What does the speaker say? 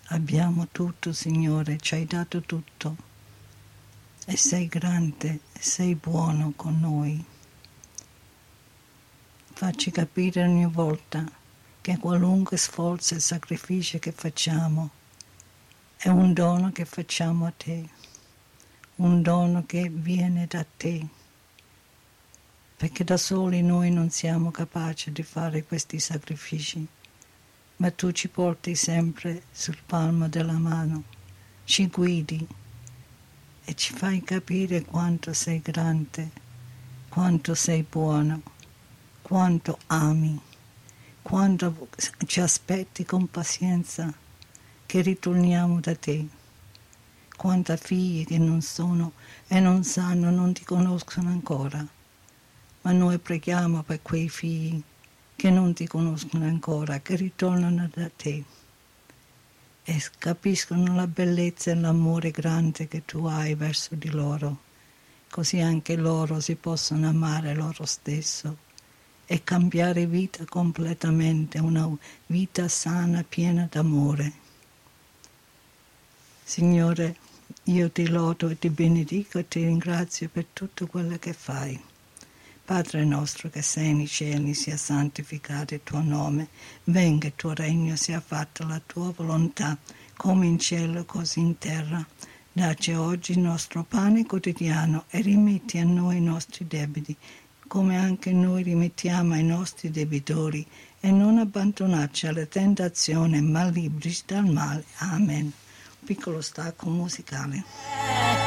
Abbiamo tutto, Signore, ci hai dato tutto. E sei grande, e sei buono con noi. Facci capire ogni volta che qualunque sforzo e sacrificio che facciamo è un dono che facciamo a te, un dono che viene da te, perché da soli noi non siamo capaci di fare questi sacrifici, ma tu ci porti sempre sul palmo della mano, ci guidi e ci fai capire quanto sei grande, quanto sei buono, quanto ami, quanto ci aspetti con pazienza che ritorniamo da te. Quanta figli che non sono e non sanno, non ti conoscono ancora. Ma noi preghiamo per quei figli che non ti conoscono ancora, che ritornano da te e capiscono la bellezza e l'amore grande che tu hai verso di loro, così anche loro si possono amare loro stesso e cambiare vita completamente, una vita sana, piena d'amore. Signore, io ti lodo e ti benedico e ti ringrazio per tutto quello che fai. Padre nostro che sei nei cieli, sia santificato il tuo nome, venga il tuo regno, sia fatta la tua volontà, come in cielo così in terra. Dacci oggi il nostro pane quotidiano e rimetti a noi i nostri debiti, come anche noi rimettiamo ai nostri debitori, e non abbandonarci alla tentazione, ma librici dal male. Amen. Un piccolo stacco musicale.